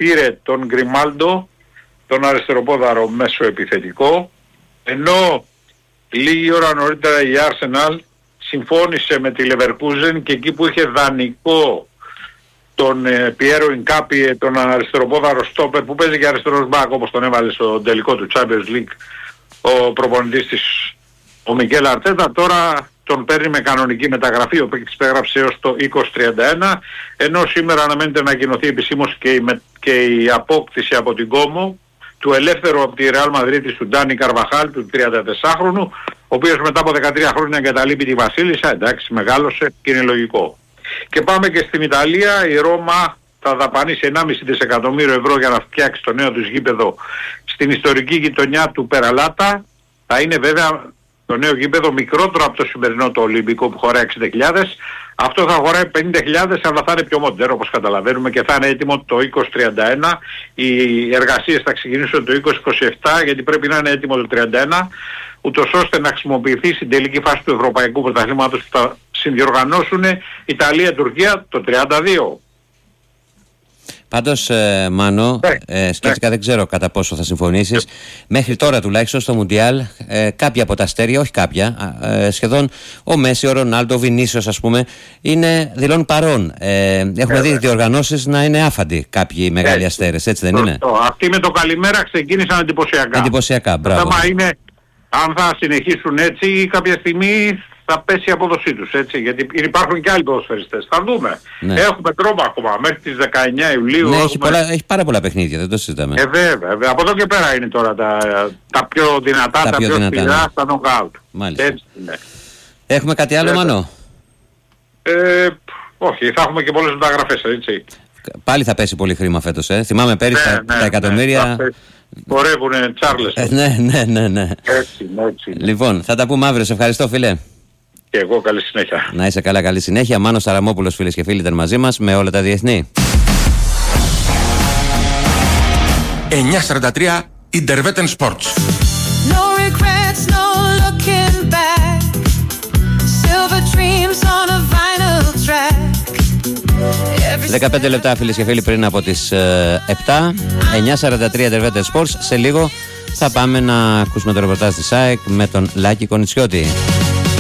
πήρε τον Γκριμάλντο, τον αριστεροπόδαρο μέσο επιθετικό, ενώ λίγη ώρα νωρίτερα η Arsenal συμφώνησε με τη Leverkusen και εκεί που είχε δανεικό τον Πιέρο Ινκάπιε, τον αριστεροπόδαρο στόπερ που παίζει και αριστερός μπακ όπως τον έβαλε στο τελικό του Champions League ο προπονητής της, ο Μικέλ Αρτέτα, τώρα τον παίρνει με κανονική μεταγραφή, ο οποίος υπέγραψε έως το 2031, ενώ σήμερα αναμένεται να ανακοινωθεί επισήμως και η απόκτηση από την Κόμο του ελεύθερου από τη Ρεάλ Μαδρίτης του Ντάνι Καρβαχάλ, του 34χρονου, ο οποίος μετά από 13 χρόνια εγκαταλείπει τη Βασίλισσα, εντάξει, μεγάλωσε και είναι λογικό. Και πάμε και στην Ιταλία. Η Ρώμα θα δαπανίσει 1,5 δισεκατομμύριο ευρώ για να φτιάξει το νέο τους γήπεδο στην ιστορική γειτονιά του Περαλάτα. Θα είναι βέβαια το νέο γήπεδο μικρότερο από το σημερινό το Ολυμπικό που χωράει 60.000. Αυτό θα χωράει 50.000, αλλά θα είναι πιο μοντέρνο όπως καταλαβαίνουμε και θα είναι έτοιμο το 2031. Οι εργασίες θα ξεκινήσουν το 2027 γιατί πρέπει να είναι έτοιμο το 31, ούτως ώστε να χρησιμοποιηθεί στην τελική φάση του Ευρωπαϊκού Πρωταθλήματος που θα συνδιοργανώσουν Ιταλία-Τουρκία το 32. Πάντως, Μάνο, σκέφτηκα, δεν ξέρω κατά πόσο θα συμφωνήσεις. Μέχρι τώρα τουλάχιστον στο Μουντιάλ, κάποια από τα αστέρια, όχι κάποια, σχεδόν ο Μέση, ο Ρονάλντο, ο Βινίσιος ας πούμε, δηλώνουν παρόν. Έχουμε δει διοργανώσεις να είναι άφαντοι κάποιοι μεγάλοι αστέρες, έτσι δεν είναι? Αυτοί με το καλημέρα ξεκίνησαν εντυπωσιακά. Εντυπωσιακά, μπράβο. Το θέμα είναι αν θα συνεχίσουν έτσι κάποια στιγμή θα πέσει η απόδοσή τους, έτσι, γιατί υπάρχουν και άλλοι ποδοσφαιριστές. Θα δούμε. Ναι. Έχουμε τρόπο ακόμα μέχρι τις 19 Ιουλίου. Ναι, έχει πάρα πολλά παιχνίδια, δεν το συζητάμε. Βέβαια. Από εδώ και πέρα είναι τώρα τα πιο δυνατά, τα πιο σκληρά στα νοκάουτ. Μάλιστα. Έτσι, ναι. Έχουμε κάτι άλλο, Μάνο? Όχι, θα έχουμε και πολλές μεταγραφές, έτσι. Πάλι θα πέσει πολύ χρήμα φέτος, Θυμάμαι πέρυσι τα εκατομμύρια. Χορεύουνε Τσάρλες. Ναι. Έτσι. Λοιπόν, θα τα πούμε αύριο. Σε ευχαριστώ, φίλε. Και εγώ καλή συνέχεια. Να είσαι καλά, καλή συνέχεια. Μάνος Σαραμόπουλος, φίλες και φίλοι, ήταν μαζί μας με όλα τα διεθνή. 9:43 Interwetten Sports. 15 λεπτά, φίλες και φίλοι, πριν από τις 7. 9:43 Interwetten Sports. Σε λίγο θα πάμε να ακούσουμε το ρεπορτάζ της ΑΕΚ με τον Λάκη Κονιτσιώτη.